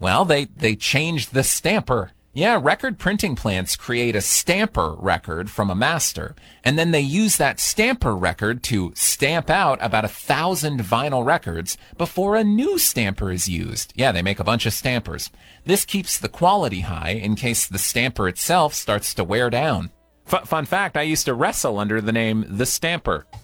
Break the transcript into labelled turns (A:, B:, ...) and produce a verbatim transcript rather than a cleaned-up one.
A: Well, they, they changed the stamper. Yeah, record printing plants create a stamper record from a master, and then they use that stamper record to stamp out about a thousand vinyl records before a new stamper is used. Yeah, they make a bunch of stampers. This keeps the quality high in case the stamper itself starts to wear down. F- fun fact, I used to wrestle under the name The Stamper.